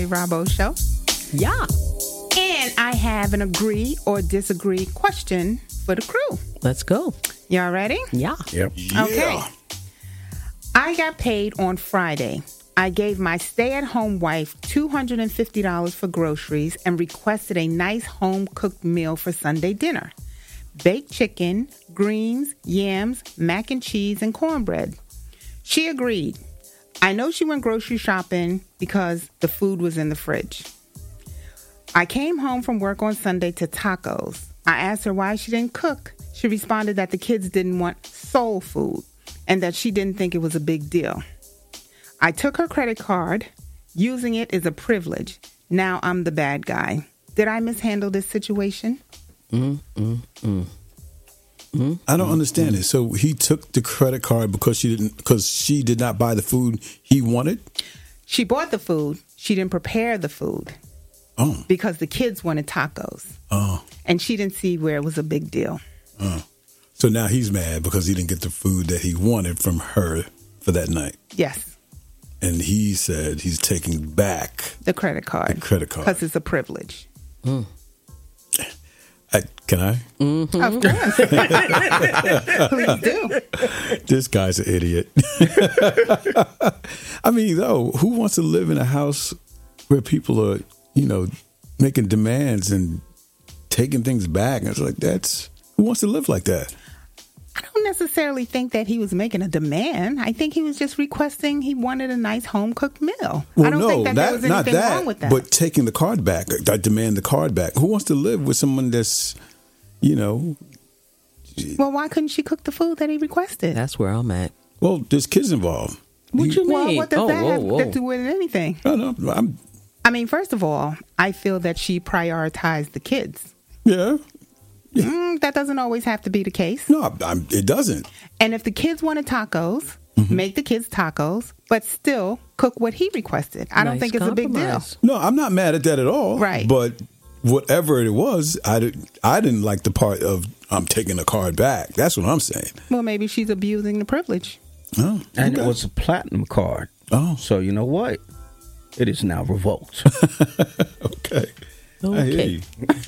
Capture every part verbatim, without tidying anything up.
Rabo Show. Yeah. And I have an agree or disagree question for the crew. Let's go. Y'all ready? Yeah. Yep. Okay. I got paid on Friday. I gave my stay-at-home wife two hundred fifty dollars for groceries and requested a nice home-cooked meal for Sunday dinner. Baked chicken, greens, yams, mac and cheese, and cornbread. She agreed. I know she went grocery shopping because the food was in the fridge. I came home from work on Sunday to tacos. I asked her why she didn't cook. She responded that the kids didn't want soul food and that she didn't think it was a big deal. I took her credit card. Using it is a privilege. Now I'm the bad guy. Did I mishandle this situation? Mm, mm, mm. Mm, I don't mm, understand mm. it. So he took the credit card because she didn't because she did not buy the food he wanted? She bought the food. She didn't prepare the food. Oh. Because the kids wanted tacos. Oh. And she didn't see where it was a big deal. Oh. So now he's mad because he didn't get the food that he wanted from her for that night. Yes. And he said he's taking back the credit card. The credit card. Because it's a privilege. Mm. I, can I? Mm-hmm. Of course. Please do. This guy's an idiot. I mean, though, who wants to live in a house where people are, you know, making demands and taking things back? And it's like, that's, who wants to live like that? I don't necessarily think that he was making a demand. I think he was just requesting he wanted a nice home-cooked meal. Well, I don't no, think that, that there was not anything that, wrong with that. but taking the card back. I demand the card back. Who wants to live with someone that's, you know... Well, why couldn't she cook the food that he requested? That's where I'm at. Well, there's kids involved. What you mean? Well, what does oh, that whoa, have whoa. to do with anything? I don't know. I'm, I mean, first of all, I feel that she prioritized the kids. yeah. Yeah. Mm, that doesn't always have to be the case. No, I'm, it doesn't. And if the kids wanted tacos, mm-hmm. make the kids tacos, but still cook what he requested. I don't Nice think it's a big deal. compromise. No, I'm not mad at that at all. Right. But whatever it was, I, did, I didn't like the part of I'm taking the card back. That's what I'm saying. Well, maybe she's abusing the privilege. Oh, And okay. it was a platinum card. Oh. So you know what? It is now revoked. Okay. I hear Okay. you.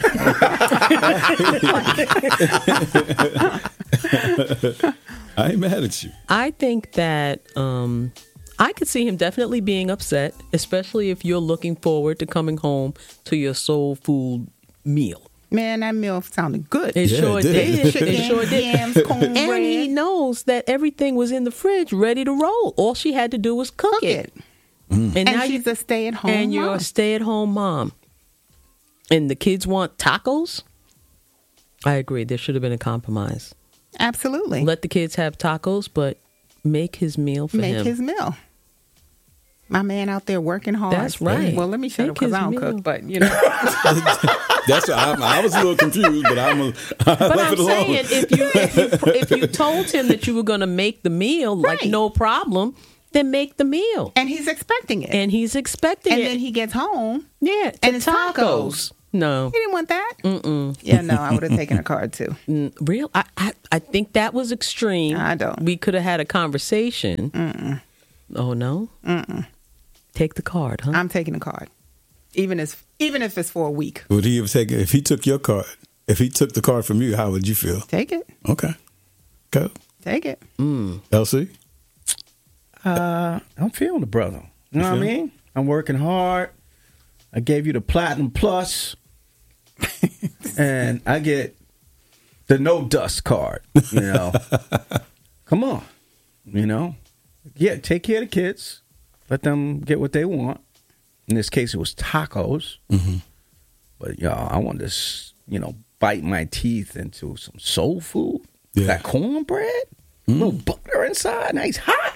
I ain't mad at you. I think that um, I could see him definitely being upset, especially if you're looking forward to coming home to your soul food meal. Man, that meal sounded good. It Yeah, sure it did. did. Chicken, It sure did. yams, cornbread. And he knows that everything was in the fridge ready to roll. All she had to do was cook, Cook it. it. And, And now she's you, a stay-at-home and you're mom. a stay-at-home mom. And the kids want tacos? I agree. There should have been a compromise. Absolutely. Let the kids have tacos, but make his meal for Make him. his meal. My man out there working hard. That's right. Well, let me shut Make up because his I don't meal. cook, but you know. That's what I'm, I was a little confused, but I'm. A, I But left I'm it alone. saying, if you, if you if you told him that you were going to make the meal, like Right. no problem, then make the meal. And he's expecting it. And he's expecting And it. then he gets home. yeah, to and it's tacos. tacos. No, He didn't want that. Mm-mm. Yeah, no, I would have taken a card too. Mm, real. I, I I think that was extreme. I don't. We could have had a conversation. Mm-mm. Oh no. Mm-mm. Take the card, huh? I'm taking a card, even if even if it's for a week. Would he have taken if he took your card? If he took the card from you, how would you feel? Take it. Okay, go. Take it. mm. Elsie. Uh, I'm feeling the brother. You know what I feel mean? I'm working hard. I gave you the platinum plus, and I get the no dust card. You know, come on. You know, yeah. Take care of the kids. Let them get what they want. In this case, it was tacos. Mm-hmm. But y'all, I want to, s- you know, bite my teeth into some soul food. Yeah. That cornbread, Mm. a little butter inside, nice hot.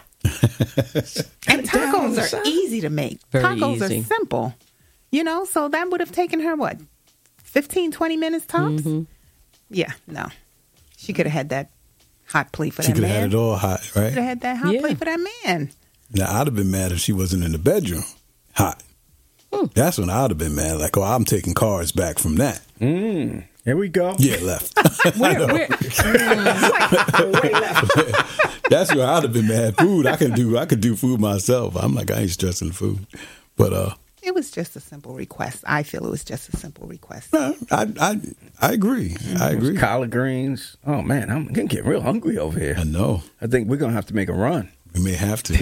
And down on tacos the are side. easy to make. Very tacos easy. are simple. You know, so that would have taken her, what, fifteen, twenty minutes tops? Mm-hmm. Yeah, no. She could have had that hot plate for She that could have man. had it all hot, right? Could have had that hot Yeah. plate for that man. Now I'd have been mad if she wasn't in the bedroom, hot. Hmm. That's when I'd have been mad. Like, oh, I'm taking cards back from that. Mm, here we go. Yeah, left. Where, where, That's where I'd have been mad. Food, I can do. I could do food myself. I'm like, I ain't stressing the food. But uh, It was just a simple request. I feel it was just a simple request. No, I, I, I agree. I Those agree. collard greens. Oh man, I'm getting getting real hungry over here. I know. I think we're gonna have to make a run. We may have to.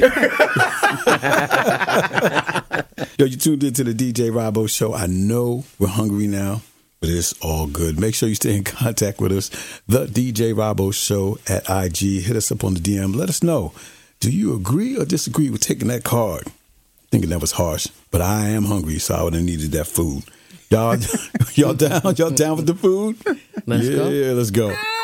Yo, you tuned into the D J Rabo Show. I know we're hungry now, but it's all good. Make sure you stay in contact with us. The D J Rabo Show at I G. Hit us up on the D M. Let us know. Do you agree or disagree with taking that card? Thinking that was harsh, but I am hungry, so I would have needed that food. Y'all, y'all down? Y'all down with the food? Let's yeah, go. Yeah, let's go.